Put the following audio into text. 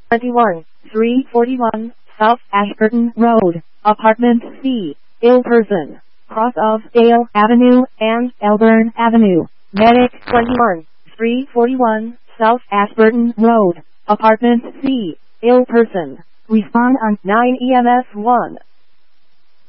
21, 341, South Ashburton Road, Apartment C, ill person, cross of Dale Avenue and Elburn Avenue. Medic 21, 341, South Ashburton Road, Apartment C, ill person. Respond on 9 EMS 1.